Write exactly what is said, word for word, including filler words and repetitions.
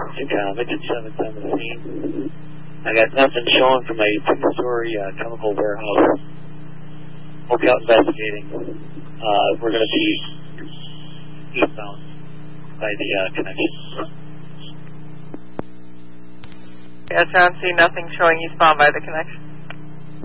Intercom, engine seven on the scene. I got nothing showing from a two-story uh, chemical warehouse. We'll be out investigating. Uh, we're going to be eastbound by the uh, connection. Yes, I don't see nothing showing eastbound by the connection.